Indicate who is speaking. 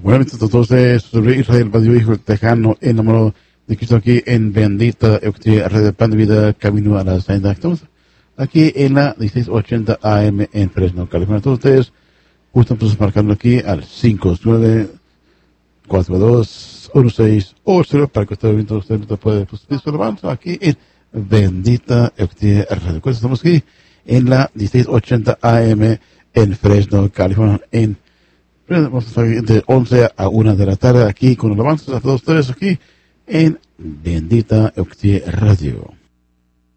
Speaker 1: Buenas noches a todos ustedes, sobre Israel, Radio Hijo Tejano, enamorado de Cristo aquí en Bendita Eucaristía, Red de Pan de Vida, camino a la sanidad. Estamos aquí en la 1680 AM en Fresno, California. Todos ustedes gustan pues marcando aquí al 59421680 para que usted no puede pues alabanza aquí en Bendita Eucaristía, Radio. Estamos aquí en la 1680 AM en Fresno, California, vamos a estar de 11 a 1 de la tarde aquí con alabanzas a todos ustedes aquí en Bendita Eucaristía Radio.